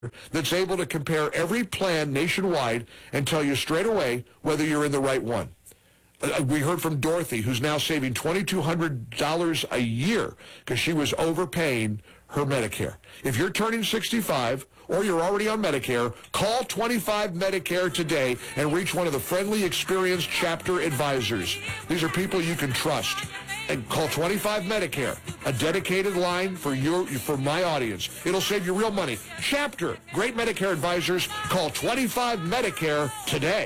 that's able to compare every plan nationwide and tell you straight away whether you're in the right one. We heard from Dorothy, who's now saving $2,200 a year because she was overpaying her Medicare. If you're turning 65 or you're already on Medicare, call 25 Medicare today and reach one of the friendly, experienced chapter advisors. These are people you can trust. And call 25 Medicare, a dedicated line for my audience. It'll save you real money. Chapter, great Medicare advisors. Call 25 Medicare today.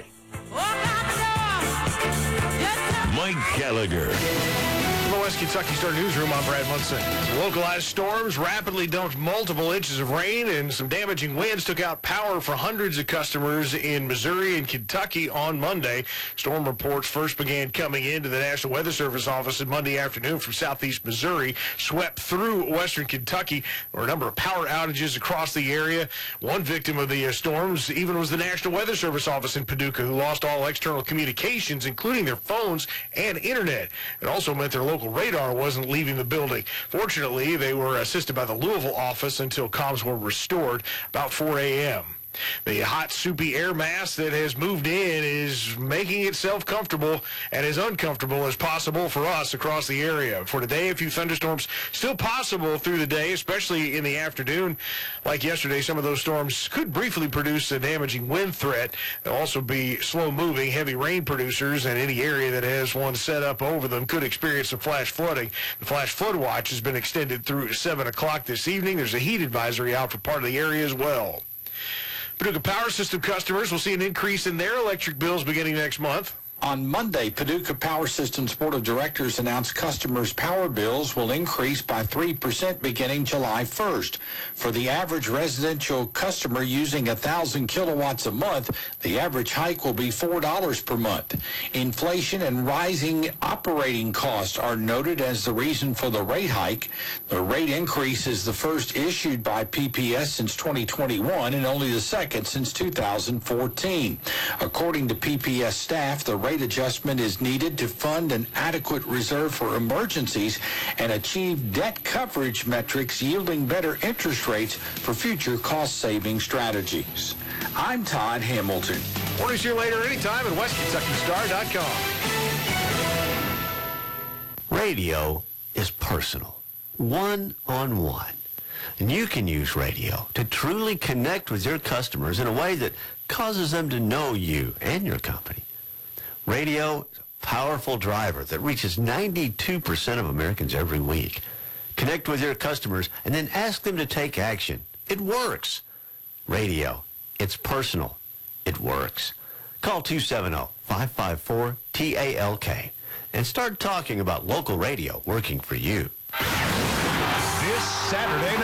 Mike Gallagher. From the West Kentucky Star Newsroom, I'm Brad Munson. Localized storms rapidly dumped multiple inches of rain, and some damaging winds took out power for hundreds of customers in Missouri and Kentucky on Monday. Storm reports first began coming into the National Weather Service office on Monday afternoon from southeast Missouri, swept through western Kentucky. There were a number of power outages across the area. One victim of the storms even was the National Weather Service office in Paducah, who lost all external communications, including their phones and internet. It also meant their local radar wasn't leaving the building. Fortunately, they were assisted by the Louisville office until comms were restored about 4 a.m. The hot, soupy air mass that has moved in is making itself comfortable and as uncomfortable as possible for us across the area. For today, a few thunderstorms still possible through the day, especially in the afternoon. Like yesterday, some of those storms could briefly produce a damaging wind threat. There'll also be slow-moving, heavy rain producers, and any area that has one set up over them could experience some flash flooding. The flash flood watch has been extended through 7 o'clock this evening. There's a heat advisory out for part of the area as well. Paducah Power System customers will see an increase in their electric bills beginning next month. On Monday, Paducah Power Systems Board of Directors announced customers' power bills will increase by 3% beginning July 1st. For the average residential customer using 1,000 kilowatts a month, the average hike will be $4 per month. Inflation and rising operating costs are noted as the reason for the rate hike. The rate increase is the first issued by PPS since 2021 and only the second since 2014. According to PPS staff, the rate adjustment is needed to fund an adequate reserve for emergencies and achieve debt coverage metrics yielding better interest rates for future cost-saving strategies. I'm Todd Hamilton. Mornings here later anytime at WestKentuckyStar.com. Radio is personal, one-on-one. And you can use radio to truly connect with your customers in a way that causes them to know you and your company. Radio is a powerful driver that reaches 92% of Americans every week. Connect with your customers and then ask them to take action. It works. Radio, it's personal. It works. Call 270-554-TALK and start talking about local radio working for you. This Saturday night.